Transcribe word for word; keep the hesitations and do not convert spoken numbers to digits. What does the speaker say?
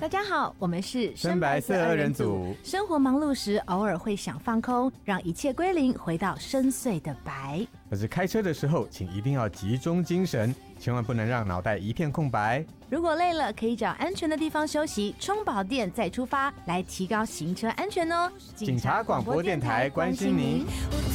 大家好，我们是深白色二人组。 生活忙碌时，偶尔会想放空，让一切归零，回到深邃的白。 可是开车的时候，请一定要集中精神，千万不能让脑袋一片空白。 如果累了，可以找安全的地方休息，充饱电再出发，来提高行车安全哦。 警察广播电台关心您。